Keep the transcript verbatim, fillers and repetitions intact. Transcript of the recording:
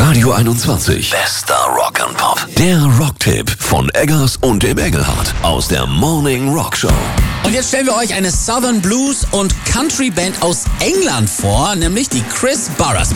Radio einundzwanzig. Bester Rock and Pop. Der Rocktipp von Eggers und dem Engelhardt aus der Morning Rock Show. Und jetzt stellen wir euch eine Southern Blues und Country Band aus England vor, nämlich die Chris Barras Band.